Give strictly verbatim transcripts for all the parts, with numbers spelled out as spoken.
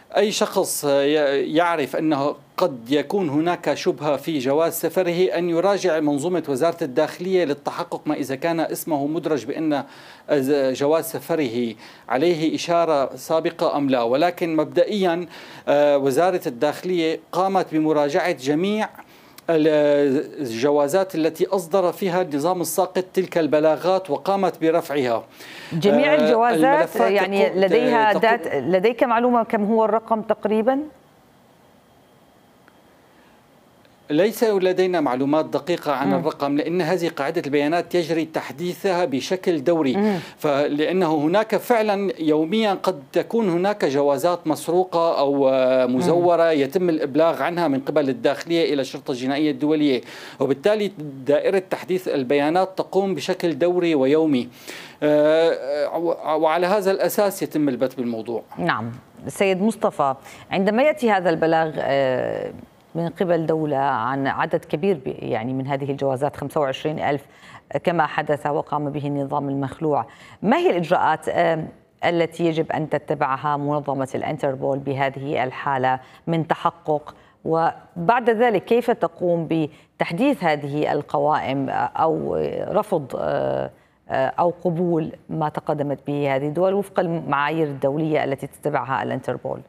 أي شخص يعرف أنه قد يكون هناك شبهة في جواز سفره أن يراجع منظومة وزارة الداخلية للتحقق ما إذا كان اسمه مدرج بأن جواز سفره عليه إشارة سابقة أم لا. ولكن مبدئيا وزارة الداخلية قامت بمراجعة جميع الجوازات التي أصدر فيها النظام الساقط تلك البلاغات وقامت برفعها. جميع الجوازات يعني لديها دات لديك معلومة كم هو الرقم تقريبا؟ ليس لدينا معلومات دقيقة عن م. الرقم، لأن هذه قاعدة البيانات يجري تحديثها بشكل دوري. م. فلأنه هناك فعلا يوميا قد تكون هناك جوازات مسروقة أو مزورة م. يتم الإبلاغ عنها من قبل الداخلية إلى الشرطة الجنائية الدولية، وبالتالي دائرة تحديث البيانات تقوم بشكل دوري ويومي، وعلى هذا الأساس يتم البت بالموضوع. نعم. سيد مصطفى، عندما يأتي هذا البلاغ من قبل دولة عن عدد كبير يعني من هذه الجوازات خمسة وعشرين ألف كما حدث وقام به النظام المخلوع، ما هي الإجراءات التي يجب أن تتبعها منظمة الانتربول بهذه الحالة من تحقق؟ وبعد ذلك كيف تقوم بتحديث هذه القوائم أو رفض أو قبول ما تقدمت به هذه الدول وفق المعايير الدولية التي تتبعها الانتربول؟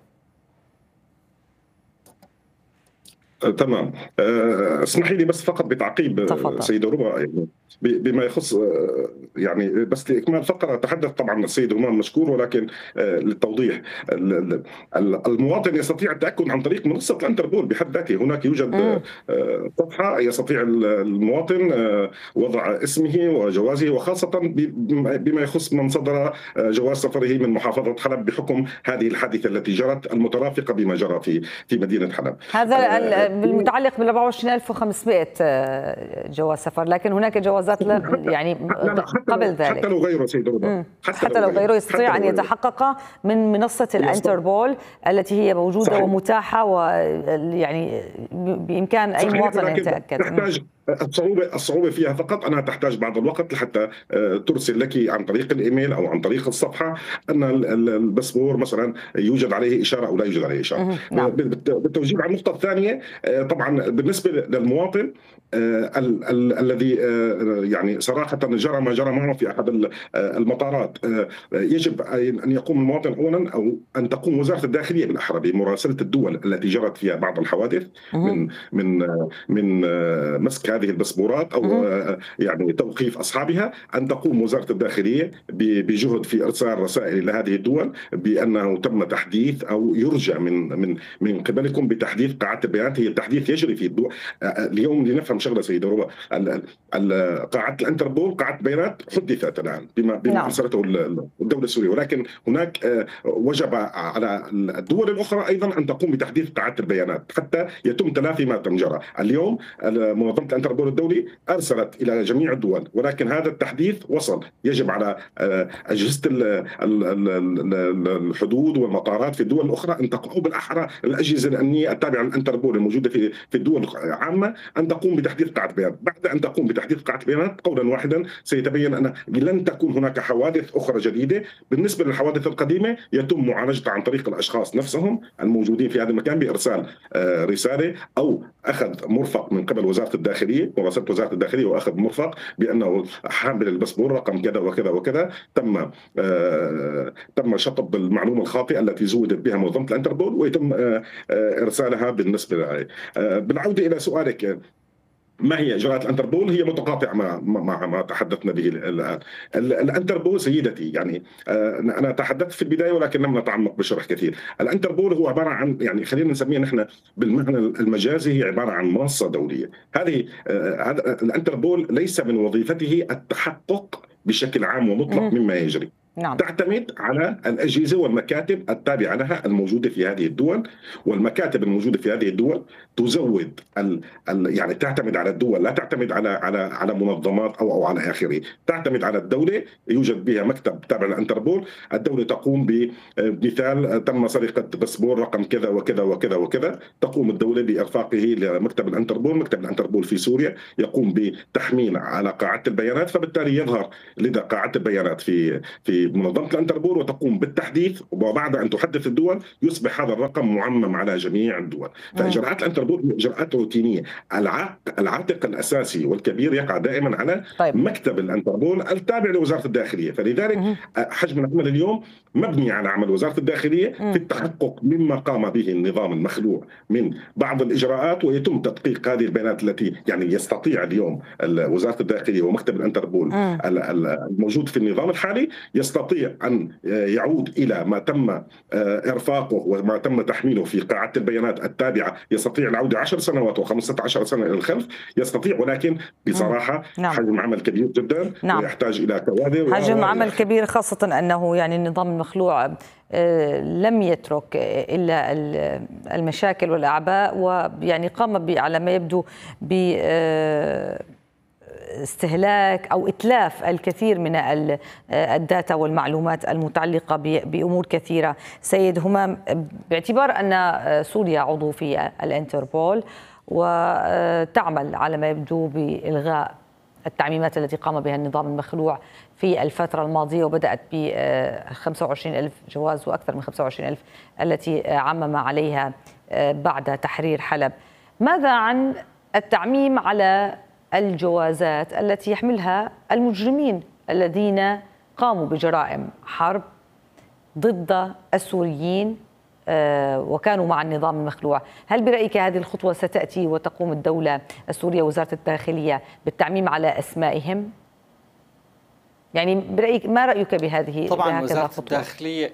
تمام. اسمحي لي بس فقط بتعقيب سيدة ربا يعني بما يخص يعني بس لاكمال فقره. تحدث طبعا السيد همام مشكور، ولكن للتوضيح المواطن يستطيع التاكد عن طريق منصه الانتربول بحد ذاته. هناك يوجد صفحه يستطيع المواطن وضع اسمه وجوازه، وخاصه بما يخص من صدر جواز سفره من محافظه حلب بحكم هذه الحادثه التي جرت المترافقه بما جرى في في مدينه حلب. هذا المتعلق بال أربعة وعشرين ألف وخمسمائة جواز سفر، لكن هناك جوازات يعني قبل ذلك حتى لو غيره سيد رضا، حتى, حتى لو غيره يستطيع أن يتحقق من منصة الانتربول التي هي موجودة صحيح. ومتاحة، ويعني بإمكان أي مواطن أن يتأكد. تحتاج الصعوبة الصعوبة فيها فقط أنها تحتاج بعض الوقت لحتى ترسل لك عن طريق الإيميل أو عن طريق الصفحة أن الباسبور مثلا يوجد عليه إشارة أو لا يوجد عليه إشارة. نعم. بالتوجيه على النقطة الثانية، طبعا بالنسبة للمواطن الذي يعني صراحة جرى ما جرى معه في أحد المطارات، يجب أن يقوم المواطن أولا أو أن تقوم وزارة الداخلية بالأحرى بمراسلة الدول التي جرت فيها بعض الحوادث من من من مسك هذه الباسبورات أو يعني توقيف أصحابها، أن تقوم وزارة الداخلية بجهد في إرسال رسائل إلى هذه الدول بأنه تم تحديث أو يرجى من من من قبلكم بتحديث قاعدة البيانات. هي التحديث يجري في الدول اليوم. لنفهم شغلة سيدة ربا، قاعدة الانتربول قاعدة بيانات حدثت الآن بما بما أرسلته الدولة السورية، ولكن هناك وجب على الدول الأخرى أيضا أن تقوم بتحديث قاعدة البيانات حتى يتم تلافي ما تم جرى. اليوم منظمة الانتربول الدولي أرسلت إلى جميع الدول، ولكن هذا التحديث وصل. يجب على أجهزة الحدود والمطارات في الدول الأخرى أن تقوم بالأحرى الأجهزة الأمنية التابعة للانتربول الموجودة في في الدول العامة أن تقوم بتحديث قاعدة بيانات. بعد أن تقوم بتحديث قاعدة بيانات قولا واحدا سيتبين أن لن تكون هناك حوادث أخرى جديدة. بالنسبة للحوادث القديمة يتم معالجتها عن طريق الأشخاص نفسهم الموجودين في هذا المكان بإرسال رسالة أو أخذ مرفق من قبل وزارة الداخلية، مراسلة وزارة الداخلية وأخذ مرفق بأنه حامل الباسبور رقم كذا وكذا وكذا تم آه تم شطب المعلومة الخاطئة التي زودت بها منظمة الانتربول ويتم آه آه إرسالها. بالنسبة لها آه بالعودة إلى سؤالك، ما هي إجراءات الانتربول؟ هي متقاطعة مع ما ما تحدثنا به الآن. الانتربول سيدتي يعني أنا تحدثت في البداية ولكن لم نتعمق بشرح كثير. الانتربول هو عبارة عن يعني خلينا نسميها نحن بالمعنى المجازي هي عبارة عن منصة دولية. هذه الانتربول ليس من وظيفته التحقق بشكل عام ومطلق مما يجري. نعم. تعتمد على الأجهزة والمكاتب التابعة لها الموجودة في هذه الدول، والمكاتب الموجودة في هذه الدول تزود ال ال يعني تعتمد على الدول، لا تعتمد على على على منظمات أو أو على آخره. تعتمد على الدولة، يوجد بها مكتب تابع للانتربول. الدولة تقوم بمثال تم سرقة باسبور رقم كذا وكذا وكذا وكذا، تقوم الدولة بإرفاقه لمكتب الانتربول. مكتب الانتربول في سوريا يقوم بتحميل على قاعدة البيانات، فبالتالي يظهر لدى قاعدة البيانات في في منظمة الانتربول وتقوم بالتحديث، وبعد أن تحدث الدول يصبح هذا الرقم معمم على جميع الدول. فإجراءات الانتربول هي إجراءات روتينية. العاتق الأساسي والكبير يقع دائما على طيب. مكتب الانتربول التابع لوزارة الداخلية، فلذلك مم. حجم العمل اليوم مبني على عمل وزارة الداخلية مم. في التحقق مما قام به النظام المخلوع من بعض الإجراءات، ويتم تدقيق هذه البيانات التي يعني يستطيع اليوم وزارة الداخلية ومكتب الانتربول مم. الموجود في النظام الحالي يستطيع أن يعود إلى ما تم إرفاقه وما تم تحميله في قاعدة البيانات التابعة، يستطيع العودة عشر سنوات وخمسة عشر سنة إلى الخلف، يستطيع، ولكن بصراحة نعم. حجم عمل كبير جدا نعم. ويحتاج إلى كوادر حجم عمل كبير، خاصة أنه يعني النظام المخلوع لم يترك إلا المشاكل والأعباء، ويعني قام على ما يبدو ب استهلاك أو إتلاف الكثير من الداتا والمعلومات المتعلقة بأمور كثيرة. سيد همام، باعتبار أن سوريا عضو في الانتربول وتعمل على ما يبدو بإلغاء التعميمات التي قام بها النظام المخلوع في الفترة الماضية، وبدأت ب خمسة وعشرين ألف جواز وأكثر من خمسة وعشرين ألف التي عمم عليها بعد تحرير حلب، ماذا عن التعميم على الجوازات التي يحملها المجرمين الذين قاموا بجرائم حرب ضد السوريين وكانوا مع النظام المخلوع؟ هل برأيك هذه الخطوة ستأتي وتقوم الدولة السورية وزارة الداخلية بالتعميم على أسمائهم؟ يعني برأيك ما رأيك بهذه؟ طبعا وزارة خطوة؟ الداخلية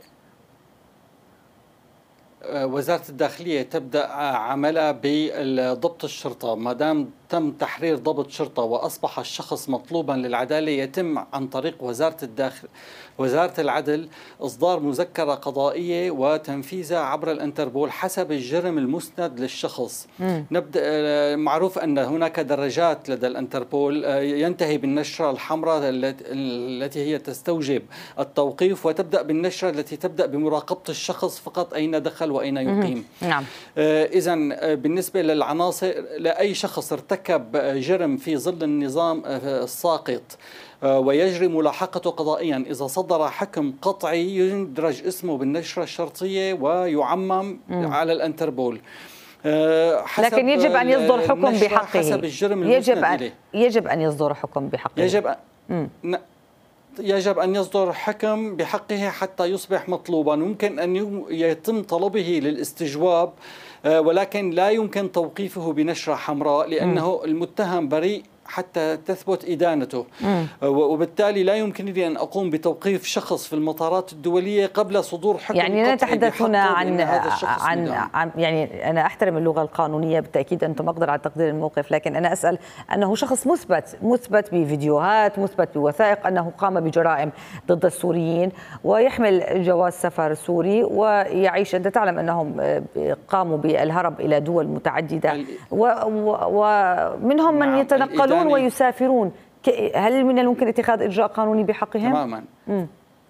وزارة الداخلية تبدأ عملها بضبط الشرطة. ما دام تم تحرير ضبط شرطة وأصبح الشخص مطلوبا للعدالة، يتم عن طريق وزارة الداخل وزارة العدل إصدار مذكرة قضائية وتنفيذها عبر الانتربول حسب الجرم المسند للشخص. مم. نبدأ معروف أن هناك درجات لدى الانتربول، ينتهي بالنشرة الحمراء التي هي تستوجب التوقيف، وتبدأ بالنشرة التي تبدأ بمراقبة الشخص فقط أين دخل وأين يقيم. نعم. إذن بالنسبة للعناصر، لأي شخص ارتكب جرم في ظل النظام الساقط ويجري ملاحقته قضائيا، إذا صدر حكم قطعي يندرج اسمه بالنشرة الشرطية ويعمم م. على الانتربول. لكن يجب أن يصدر حكم بحقه، حسب الجرم يجب أن يجب أن يصدر حكم بحقه يجب أن م. يجب أن يصدر حكم بحقه حتى يصبح مطلوبا. ممكن أن يتم طلبه للاستجواب، ولكن لا يمكن توقيفه بنشرة حمراء لأنه المتهم بريء حتى تثبت إدانته. مم. وبالتالي لا يمكنني أن أقوم بتوقيف شخص في المطارات الدولية قبل صدور حكم. يعني لا نتحدث هنا عن عن, عن يعني أنا أحترم اللغة القانونية بالتأكيد، أنتم أقدر على تقدير الموقف، لكن أنا أسأل أنه شخص مثبت مثبت بفيديوهات، مثبت بوثائق أنه قام بجرائم ضد السوريين ويحمل جواز سفر سوري ويعيش. أنت تعلم أنهم قاموا بالهرب إلى دول متعددة ومنهم من يتنقلون ويسافرون. هل من الممكن اتخاذ إجراء قانوني بحقهم؟ تماما. م.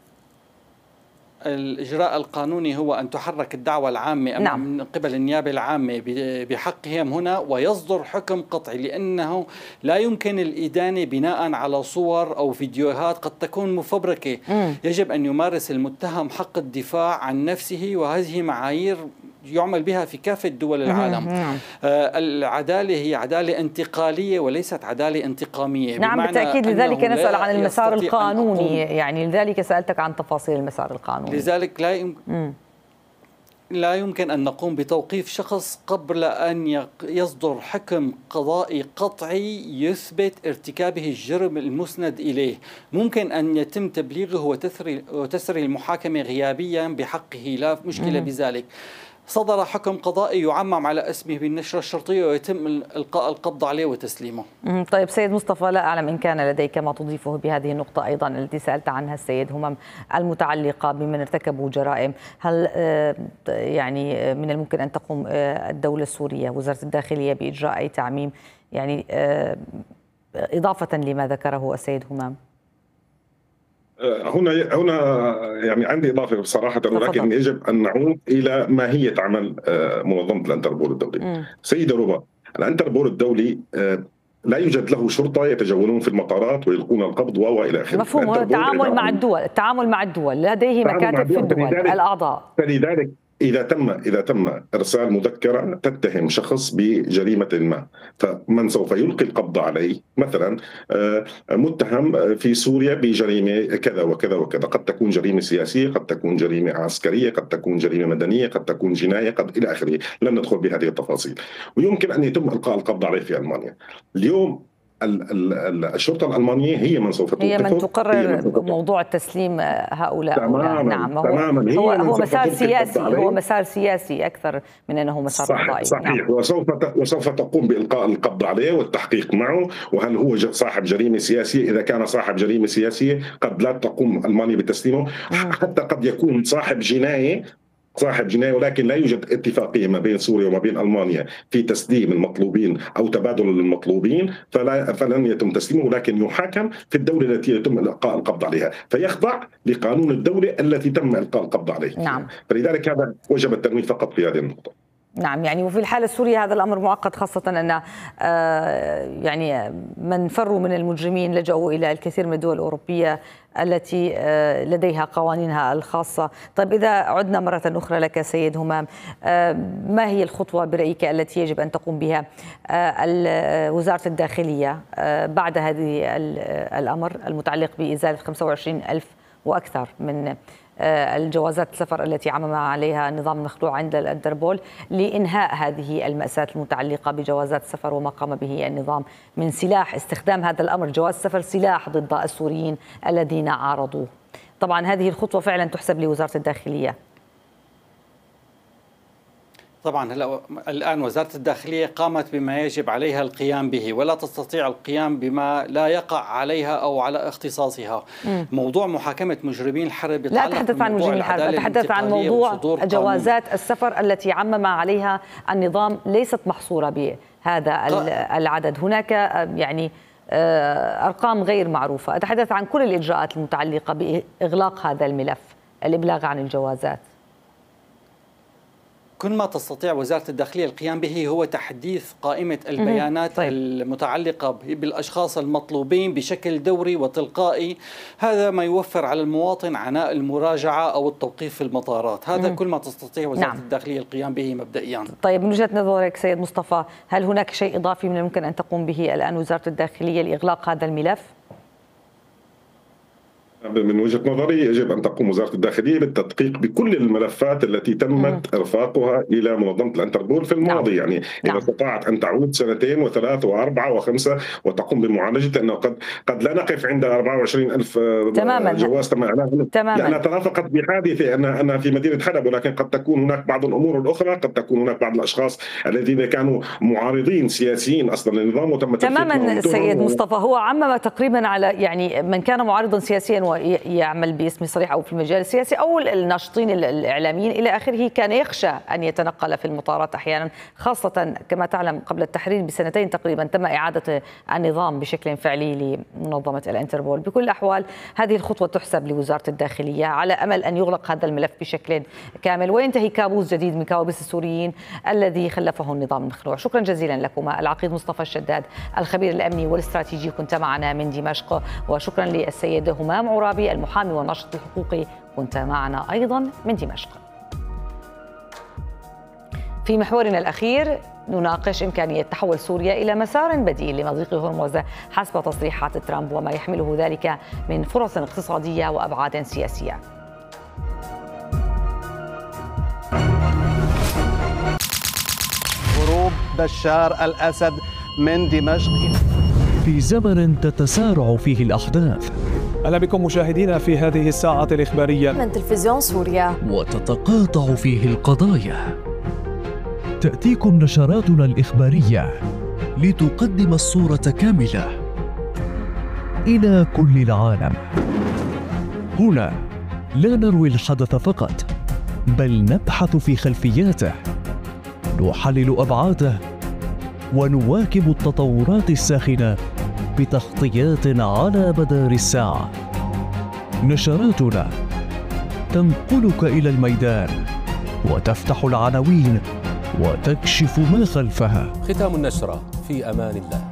الإجراء القانوني هو أن تحرك الدعوة العامة نعم. من قبل النيابة العامة بحقهم هنا ويصدر حكم قطعي، لأنه لا يمكن الإدانة بناء على صور أو فيديوهات قد تكون مفبركة. م. يجب أن يمارس المتهم حق الدفاع عن نفسه، وهذه معايير يعمل بها في كافة دول العالم. آه العدالة هي عدالة انتقالية وليست عدالة انتقامية. نعم بالتأكيد، لذلك نسأل عن المسار القانوني، يعني لذلك سألتك عن تفاصيل المسار القانوني. لذلك لا يمكن لا يمكن أن نقوم بتوقيف شخص قبل أن يصدر حكم قضائي قطعي يثبت ارتكابه الجرم المسند إليه. ممكن أن يتم تبليغه وتسري, وتسري المحاكمة غيابيا بحقه، لا مشكلة بذلك. صدر حكم قضائي يعمم على اسمه بالنشرة الشرطية ويتم إلقاء القبض عليه وتسليمه. طيب سيد مصطفى، لا أعلم إن كان لديك ما تضيفه بهذه النقطة أيضا التي سألت عنها السيد همام المتعلقة بمن ارتكبوا جرائم. هل يعني من الممكن أن تقوم الدولة السورية وزارة الداخلية بإجراء أي تعميم، يعني إضافة لما ذكره السيد همام؟ هنا هنا يعني عندي اضافه بصراحه، ولكن يجب ان نعود الى ماهيه عمل منظمه الانتربول الدولي. م. سيده ربا، الانتربول الدولي لا يوجد له شرطه يتجولون في المطارات ويلقون القبض والى اخره. مفهوم. التعامل مع الدول، التعامل مع الدول لديه مكاتب في الدول الاعضاء. فلذلك إذا تم إذا تم إرسال مذكرة تتهم شخص بجريمة ما، فمن سوف يلقي القبض عليه مثلا متهم في سوريا بجريمة كذا وكذا وكذا، قد تكون جريمة سياسية، قد تكون جريمة عسكرية، قد تكون جريمة مدنية، قد تكون جناية، قد إلى آخره، لن ندخل بهذه التفاصيل. ويمكن أن يتم إلقاء القبض عليه في ألمانيا. اليوم الشرطة الألمانية هي من سوف هي من تقرر موضوع تسليم هؤلاء. تماما نعم. هو تماما هو, هو مسار سياسي، هو مسار سياسي أكثر من أنه مسار قضائي. صحيح, صحيح. نعم. وسوف وسوف تقوم بإلقاء القبض عليه والتحقيق معه، وهل هو صاحب جريمة سياسية. إذا كان صاحب جريمة سياسية قد لا تقوم ألمانيا بتسليمه، حتى قد يكون صاحب جناية صاحب جناية ولكن لا يوجد اتفاقية ما بين سوريا وما بين ألمانيا في تسليم المطلوبين أو تبادل المطلوبين، فلا فلن يتم تسليمه، ولكن يحاكم في الدولة التي يتم إلقاء القبض عليها، فيخضع لقانون الدولة التي تم إلقاء القبض عليه. نعم. فلذلك هذا وجب التنويه فقط في هذه النقطة. نعم. يعني وفي الحالة السورية هذا الأمر معقد، خاصة أن يعني من فروا من المجرمين لجأوا إلى الكثير من الدول الأوروبية التي لديها قوانينها الخاصة. طيب إذا عدنا مرة أخرى لك سيد همام، ما هي الخطوة برأيك التي يجب أن تقوم بها وزارة الداخلية بعد هذه الأمر المتعلق بإزالة خمسة وعشرين ألف وأكثر من الجوازات السفر التي عمم عليها النظام المخلوع عند الانتربول لإنهاء هذه المأساة المتعلقة بجوازات السفر وما قام به النظام من سلاح، استخدام هذا الأمر جواز السفر سلاح ضد السوريين الذين عارضوه؟ طبعا هذه الخطوة فعلا تحسب لوزارة الداخلية. طبعا هلا الآن وزارة الداخلية قامت بما يجب عليها القيام به، ولا تستطيع القيام بما لا يقع عليها أو على اختصاصها. مم. موضوع محاكمة مجرمين الحرب لا أتحدث عن مجرمين الحرب، أتحدث عن موضوع جوازات السفر التي عمم عليها النظام ليست محصورة بهذا العدد. هناك يعني أرقام غير معروفة. أتحدث عن كل الإجراءات المتعلقة بإغلاق هذا الملف، الإبلاغ عن الجوازات. كل ما تستطيع وزارة الداخلية القيام به هو تحديث قائمة البيانات طيب. المتعلقة بالأشخاص المطلوبين بشكل دوري وتلقائي. هذا ما يوفر على المواطن عناء المراجعة أو التوقيف في المطارات. هذا مم. كل ما تستطيع وزارة نعم. الداخلية القيام به مبدئيا. طيب من وجهة نظرك سيد مصطفى، هل هناك شيء إضافي من الممكن أن تقوم به الآن وزارة الداخلية لإغلاق هذا الملف؟ من وجهة نظري يجب أن تقوم وزارة الداخلية بالتدقيق بكل الملفات التي تمت إرفاقها إلى منظمة الانتربول في الماضي. نعم. يعني إذا نعم. استطاعت أن تعود سنتين وثلاث وأربعة وخمسة وتقوم بمعالجة، أنه قد قد لا نقف عند أربعة وعشرين ألف تماما. جواز. تماما. لأنها ترافقت بحادثة أنها أنها في مدينة حلب، ولكن قد تكون هناك بعض الأمور الأخرى، قد تكون هناك بعض الأشخاص الذين كانوا معارضين سياسيين أصلا للنظام وتم تماما. سيد مصطفى هو عمم تقريبا على يعني من كان معارضا سياسيا ويعمل باسم صريح أو في المجال السياسي أو الناشطين الإعلاميين إلى آخره، كان يخشى أن يتنقل في المطارات أحيانا، خاصة كما تعلم قبل التحرير بسنتين تقريبا تم إعادة النظام بشكل فعلي لمنظمة الانتربول. بكل الأحوال هذه الخطوة تحسب لوزارة الداخلية على أمل أن يغلق هذا الملف بشكل كامل وينتهي كابوس جديد من كوابيس السوريين الذي خلفه النظام المخلوع. شكرا جزيلا لكما العقيد مصطفى الشداد الخبير الأمني والاستراتيجي كنت معنا من دمشق، وشكرا للسيد همام عرابي المحامي والناشط الحقوقي كنت معنا أيضا من دمشق. في محورنا الأخير نناقش إمكانية تحول سوريا إلى مسار بديل لمضيق هرمز حسب تصريحات ترامب وما يحمله ذلك من فرص اقتصادية وأبعاد سياسية. هروب بشار الأسد من دمشق في زمن تتسارع فيه الأحداث. أهلا بكم مشاهدينا في هذه الساعة الإخبارية من تلفزيون سوريا، وتتقاطع فيه القضايا. تأتيكم نشراتنا الإخبارية لتقدم الصورة كاملة إلى كل العالم. هنا لا نروي الحدث فقط، بل نبحث في خلفياته، نحلل أبعاده، ونواكب التطورات الساخنة بتغطيات على مدار الساعة. نشراتنا تنقلك إلى الميدان وتفتح العناوين وتكشف ما خلفها. ختام النشرة، في أمان الله.